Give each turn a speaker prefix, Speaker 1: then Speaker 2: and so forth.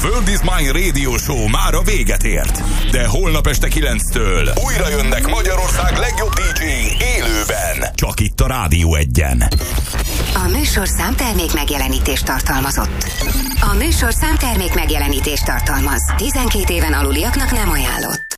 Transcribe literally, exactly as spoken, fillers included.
Speaker 1: World is Mine Radio Show már a véget ért. De holnap este kilenctől újra jönnek Magyarország legjobb dé dzséi élőben. Csak itt a Rádió Egyen.
Speaker 2: A műsor számtermék megjelenítést tartalmazott. A műsor számtermék megjelenítést tartalmaz. tizenkét éven aluliaknak nem ajánlott.